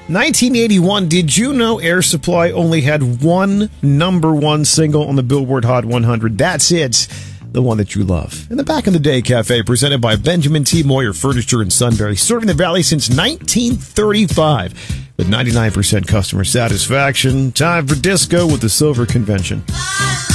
1981, did you know Air Supply only had one number one single on the Billboard Hot 100? That's it. The one that you love. In the Back in the Day Cafe, presented by Benjamin T. Moyer Furniture in Sunbury, serving the Valley since 1935 with 99% customer satisfaction. Time for disco with the Silver Convention.